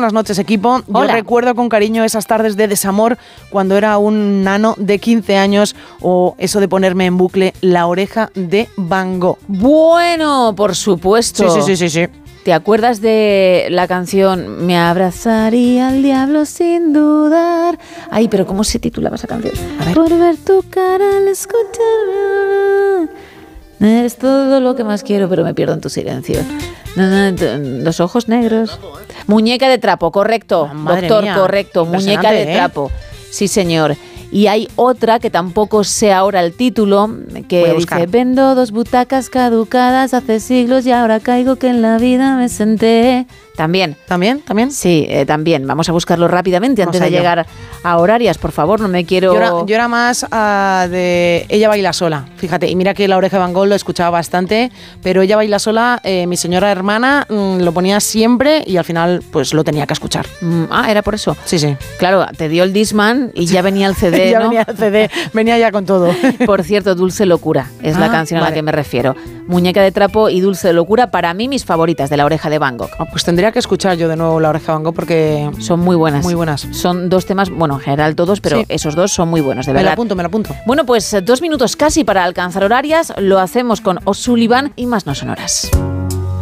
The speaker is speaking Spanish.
buenas noches, equipo. Yo Hola. recuerdo con cariño esas tardes de desamor cuando era un nano de 15 años o eso de ponerme en bucle La Oreja de Van Gogh. Bueno, por supuesto. Sí. ¿Te acuerdas de la canción Me abrazaría al diablo sin dudar? Ay, pero ¿cómo se titulaba esa canción? A ver. Por ver tu cara al escucharme. Eres todo lo que más quiero, pero me pierdo en tu silencio. Los ojos negros. Muñeca de trapo, correcto. Madre Doctor, mía, correcto. Muñeca impresionante, de trapo. Sí, señor. Y hay otra que tampoco sé ahora el título, que dice: vendo 2 butacas caducadas hace siglos y ahora caigo que en la vida me senté. ¿También? Sí, también. Vamos a buscarlo rápidamente antes de llegar a horarias, por favor, no me quiero... Yo era más de Ella baila sola, fíjate. Y mira que La Oreja de Van Gogh lo escuchaba bastante, pero Ella baila sola, mi señora hermana lo ponía siempre y al final pues lo tenía que escuchar. ¿Era por eso? Sí. Claro, te dio el Discman y ya venía el CD, ya ¿no? venía el CD, venía ya con todo. Por cierto, Dulce Locura es la canción a la que me refiero. Muñeca de trapo y Dulce Locura, para mí mis favoritas de La Oreja de Van Gogh. Pues tendría que escuchar yo de nuevo La Oreja de Van Gogh porque... son muy buenas. Muy buenas. Son 2 temas, bueno, en general todos, pero sí, esos 2 son muy buenos, de verdad. Me lo apunto. Bueno, pues 2 minutos casi para alcanzar horarias. Lo hacemos con O'Sullivan y Más no sonoras.